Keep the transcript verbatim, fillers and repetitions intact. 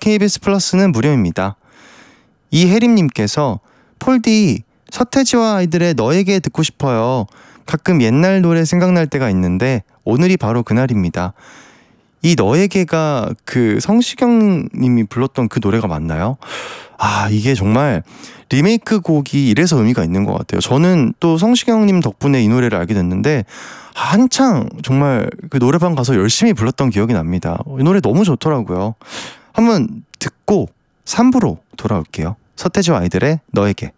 케이비에스 플러스는 무료입니다. 이혜림님께서 폴디 서태지와 아이들의 너에게 듣고 싶어요. 가끔 옛날 노래 생각날 때가 있는데 오늘이 바로 그날입니다. 이 너에게가 그 성시경 님이 불렀던 그 노래가 맞나요? 아, 이게 정말 리메이크 곡이 이래서 의미가 있는 것 같아요. 저는 또 성시경 님 덕분에 이 노래를 알게 됐는데 한창 정말 그 노래방 가서 열심히 불렀던 기억이 납니다. 이 노래 너무 좋더라고요. 한번 듣고 삼 부로 돌아올게요. 서태지와 아이들의 너에게.